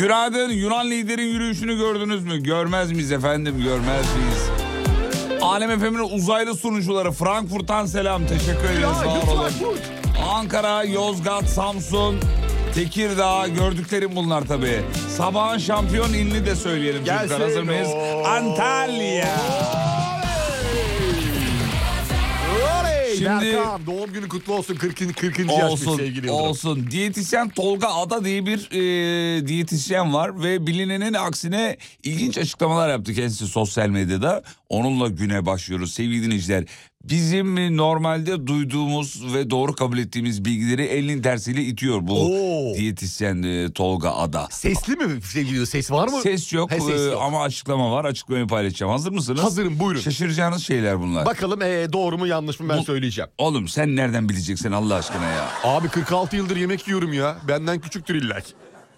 Günaydın. Yunan liderin yürüyüşünü gördünüz mü? Görmez miyiz efendim? Görmez miyiz? Alem FM'nin uzaylı sunucuları Frankfurt'tan selam. Teşekkür ederiz. Sağ olun. Ankara, Yozgat, Samsun, Tekirdağ, gördüklerim bunlar tabii. Sabahın şampiyon ilini de söyleyelim. Çocuklar, hazır mıyız? Antalya. Şimdi Berkan, doğum günü kutlu olsun. 40. yaş sevgili Yıldırım. Olsun. Diyetisyen Tolga Ada diye bir diyetisyen var ve bilinenin aksine ilginç açıklamalar yaptı kendisi sosyal medyada. Onunla güne başlıyoruz sevgili dinleyiciler. Bizim normalde duyduğumuz ve doğru kabul ettiğimiz bilgileri elinin tersiyle itiyor bu diyetisyen Tolga Ada. Sesli mi sevgili? Ses var mı? Ses yok, ses yok. Ama açıklama var. Açıklamayı paylaşacağım. Hazır mısınız? Hazırım, buyurun. Şaşıracağınız şeyler bunlar. Bakalım doğru mu yanlış mı ben söyleyeceğim. Oğlum sen nereden bileceksin Allah aşkına ya? Abi 46 yıldır yemek yiyorum ya. Benden küçüktür illaki.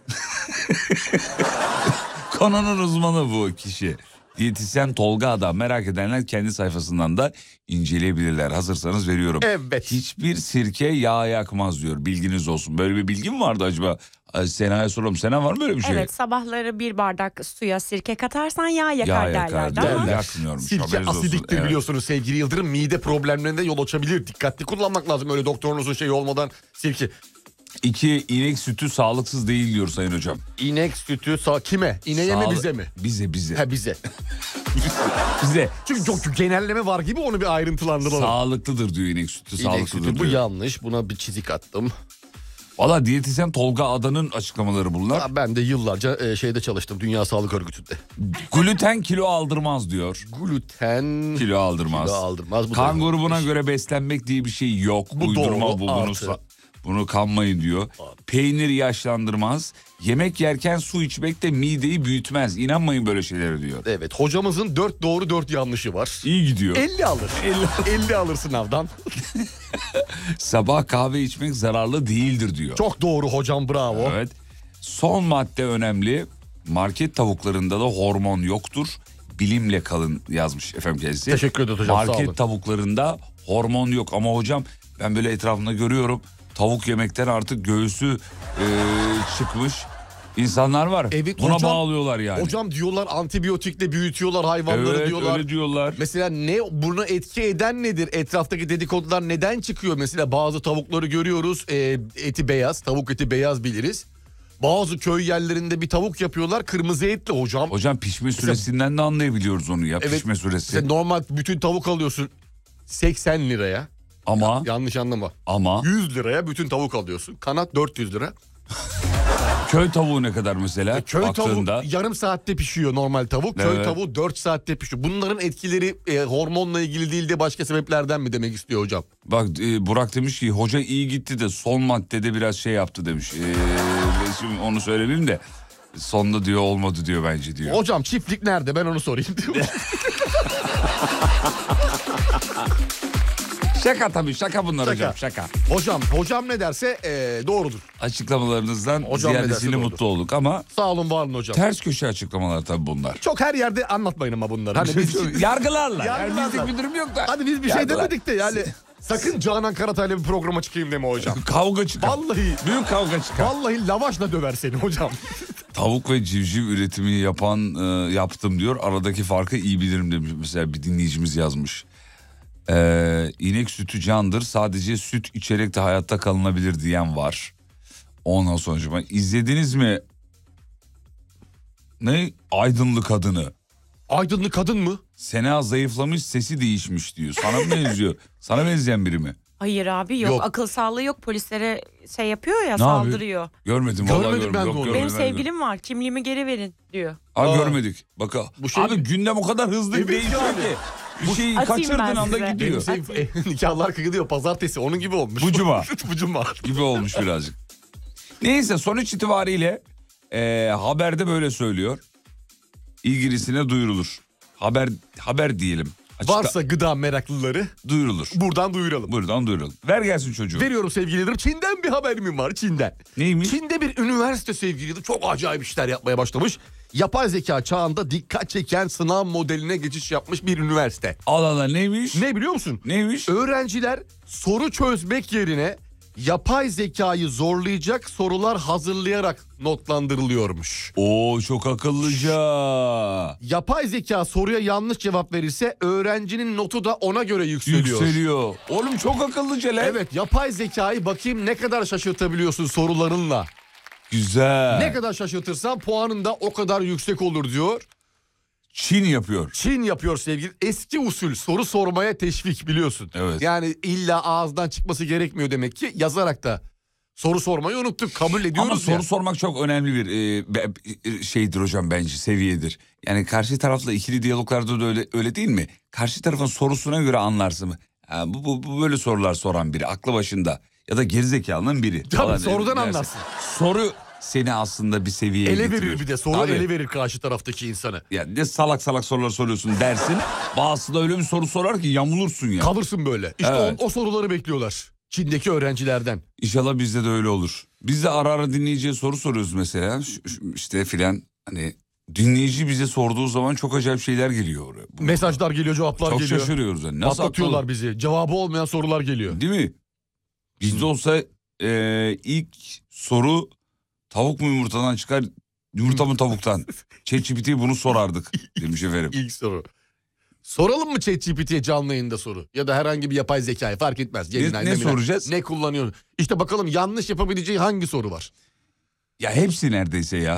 Konunun uzmanı bu kişi. Diyetisyen Tolga Ada. Merak edenler kendi sayfasından da inceleyebilirler. Hazırsanız veriyorum. Evet. Hiçbir sirke yağ yakmaz diyor. Bilginiz olsun. Böyle bir bilgi mi vardı acaba? Sena'ya soralım. Sena var mı böyle bir şey? Evet, sabahları bir bardak suya sirke katarsan yağ yakar derlerdi ama. Yakmıyormuş. Sirke asidiktir olsun. Biliyorsunuz sevgili Yıldırım. Mide problemlerinde yol açabilir. Dikkatli kullanmak lazım. Öyle doktorunuzun şeyi olmadan sirke. 2. inek sütü sağlıksız değil diyor Sayın Hocam. İnek sütü kime? İneğe mi bize mi? Bize. Ha bize. Bize. Çünkü çok genelleme var gibi onu bir ayrıntılandıralım. Sağlıklıdır diyor inek sütü. İnek sağlıklıdır sütü diyor. bu yanlış. Buna bir çizik attım. Valla diyetisyen Tolga Ada'nın açıklamaları bunlar. Ya ben de yıllarca şeyde çalıştım. Dünya Sağlık Örgütü'nde. Gluten kilo aldırmaz diyor. Gluten kilo aldırmaz. Kilo aldırmaz. Bu kan grubuna göre beslenmek diye bir şey yok. Bu Uydurma doğru, bunu kanmayın diyor. Peynir yaşlandırmaz. Yemek yerken su içmek de mideyi büyütmez. İnanmayın böyle şeylere diyor. Evet, hocamızın 4 doğru 4 yanlışı var. İyi gidiyor. 50 alır. 50 alır sınavdan. Sabah kahve içmek zararlı değildir diyor. Çok doğru hocam, bravo. Evet. Son madde önemli. Market tavuklarında da hormon yoktur. Bilimle kalın yazmış efendim kendisi. Teşekkür ederim hocam, sağ olun. Market tavuklarında hormon yok ama hocam ben böyle etrafında görüyorum. Tavuk yemekten artık göğsü çıkmış insanlar var. Evet, buna hocam, bağlıyorlar yani. Hocam diyorlar antibiyotikle büyütüyorlar hayvanları, evet, diyorlar. öyle diyorlar. Mesela buna etki eden nedir? Etraftaki dedikodular neden çıkıyor? Mesela bazı tavukları görüyoruz, eti beyaz, tavuk eti beyaz biliriz. Bazı köy yerlerinde bir tavuk yapıyorlar kırmızı etli hocam. Hocam pişme süresinden de anlayabiliyoruz onu ya, evet, pişme süresi. Mesela normal bütün tavuk alıyorsun 80 liraya. Ama. Yanlış anlama. Ama. 100 liraya bütün tavuk alıyorsun. Kanat 400 lira. Köy tavuğu ne kadar mesela? Köy baktığında... tavuğu yarım saatte pişiyor normal tavuk. Evet. Köy tavuğu 4 saatte pişiyor. Bunların etkileri hormonla ilgili değil de başka sebeplerden mi demek istiyor hocam? Bak Burak demiş ki hoca iyi gitti de son maddede biraz şey yaptı demiş. Şimdi onu söylemeyeyim de sonda diyor olmadı diyor bence diyor. Hocam çiftlik nerede, ben onu sorayım diyor. Şaka tabii, şaka bunlar hocam, şaka. Hocam ne derse doğrudur. Açıklamalarınızdan hocam ziyadesiyle mutlu olduk ama... Sağ olun, var olun hocam. Ters köşe açıklamalar tabii bunlar. Çok her yerde anlatmayın ama bunları. Hani biz yargılarla. Yani bizlik bir durum yok da. Hadi biz bir şey demedik de yani. Sakın Canan Karatay'la bir programa çıkayım deme hocam. Kavga çıkar. Vallahi. Büyük kavga çıkar. Vallahi lavaşla döver seni hocam. Tavuk ve civciv üretimi yaptım diyor. Aradaki farkı iyi bilirim demiş. Mesela bir dinleyicimiz yazmış. İnek sütü candır. Sadece süt içerek de hayatta kalınabilir diyen var. Ondan sonra izlediniz mi? Ne? Aydınlı Kadını. Aydınlı Kadın mı? Sena zayıflamış, sesi değişmiş diyor. Sana mı benziyor? Sana benzeyen biri mi? Hayır abi, yok. Akıl sağlığı yok, polislere şey yapıyor ya, ne saldırıyor. Yapıyor? Görmedim vallahi, görmedim. Ben yok, benim sevgilim var, kimliğimi geri verin diyor. Görmedik. Bak abi gündem o kadar hızlı değişiyor ki. Bir şeyi kaçırdığın anda gidiyor. Nikahlar kıyılıyor pazartesi, onun gibi olmuş. Bu cuma. Bu cuma. Gibi olmuş birazcık. Neyse, sonuç itibariyle haberde böyle söylüyor. İlgilisine duyurulur. Haber diyelim. Varsa gıda meraklıları duyurulur. Buradan duyuralım. Buradan duyuralım. Ver gelsin çocuğu. Veriyorum sevgililerim. Çin'den bir haberim var, Çin'den. Neymiş? Çin'de bir üniversite sevgililerim çok acayip işler yapmaya başlamış. Yapay zeka çağında dikkat çeken sınav modeline geçiş yapmış bir üniversite. Allah Allah, neymiş? Ne biliyor musun? Neymiş? Öğrenciler soru çözmek yerine Yapay zekayı zorlayacak sorular hazırlayarak notlandırılıyormuş. Oo, çok akıllıca. Yapay zeka soruya yanlış cevap verirse öğrencinin notu da ona göre yükseliyor. Oğlum çok akıllıca lan. Evet, yapay zekayı bakayım ne kadar şaşırtabiliyorsun sorularınla. Güzel. Ne kadar şaşırtırsan puanın da o kadar yüksek olur diyor. Çin yapıyor. Çin yapıyor sevgili. Eski usul soru sormaya teşvik, biliyorsun. Evet. Yani illa ağızdan çıkması gerekmiyor demek ki. Yazarak da soru sormayı unuttuk, kabul ediyoruz. Ama soru ya. sormak çok önemli bir şeydir hocam, bence seviyedir. Yani karşı tarafla ikili diyaloglarda da öyle değil mi? Karşı tarafın sorusuna göre anlarsın mı? Ha, bu böyle sorular soran biri, aklı başında ya da gerizekalının biri. Tabii, falan sorudan dersin. anlarsın. Seni seni aslında bir seviyeye Ele getiriyor. verir bir de soru. Tabii. Ele verir karşı taraftaki insanı. Ya ne salak salak sorular soruyorsun dersin. Bazısı da öyle bir soru sorar ki yamulursun ya. Kalırsın böyle. İşte Evet. o soruları bekliyorlar Çin'deki öğrencilerden. İnşallah bizde de öyle olur. Biz de ara ara dinleyiciye soru soruyoruz mesela. İşte filan, hani dinleyici bize sorduğu zaman çok acayip şeyler geliyor oraya. Mesajlar geliyor, cevaplar Çok geliyor. şaşırıyoruz. Yani. Nasıl Patlatıyorlar akıllı? bizi. Cevabı olmayan sorular geliyor. Değil mi? Bizde olsa ilk soru tavuk mu yumurtadan çıkar, yumurta mı tavuktan? ChatGPT'ye bunu sorardık demiş efendim. İlk soru. Soralım mı ChatGPT'ye canlı yayında soru? Ya da herhangi bir yapay zekaya, fark etmez. Ne soracağız? Ne kullanıyor? İşte bakalım yanlış yapabileceği hangi soru var? Ya hepsi neredeyse ya.